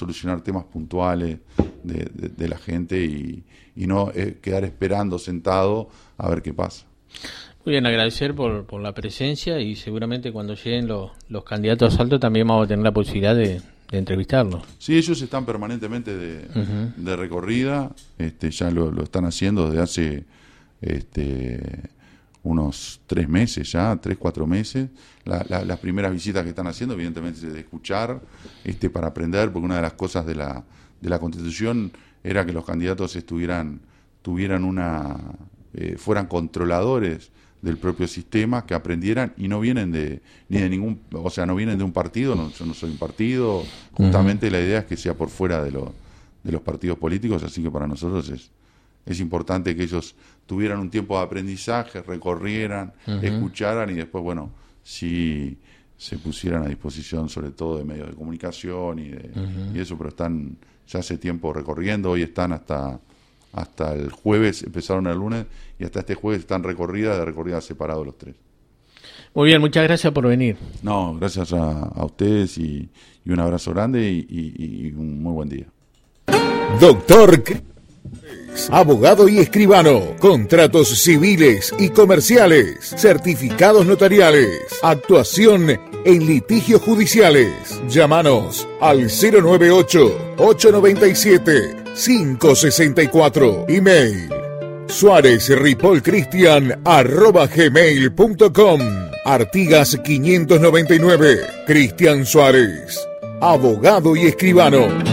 solucionar temas puntuales de la gente y no quedar esperando sentado a ver qué pasa. Muy bien, agradecer por la presencia y seguramente cuando lleguen los candidatos a Salto también vamos a tener la posibilidad de entrevistarlos. Sí, ellos están permanentemente de recorrida, ya lo están haciendo desde hace unos 3 meses ya, 3-4 meses. Las primeras visitas que están haciendo, evidentemente, es de escuchar, para aprender, porque una de las cosas de la Constitución era que los candidatos fueran controladores del propio sistema, que aprendieran y no vienen no vienen de un partido, yo no soy un partido, justamente la idea es que sea por fuera de los partidos políticos, así que para nosotros es importante que ellos tuvieran un tiempo de aprendizaje, recorrieran, escucharan y después, sí se pusieran a disposición sobre todo de medios de comunicación y eso, pero están ya hace tiempo recorriendo, hoy están hasta el jueves, empezaron el lunes y hasta este jueves están de recorrida separados los 3. Muy bien, muchas gracias por venir. No, gracias a ustedes y un abrazo grande y un muy buen día. Doctor abogado y escribano, contratos civiles y comerciales, certificados notariales, actuación en litigios judiciales. Llámanos al 098-897-564. Email suarezripolcristian@gmail.com. Artigas 599. Cristian Suárez, abogado y escribano.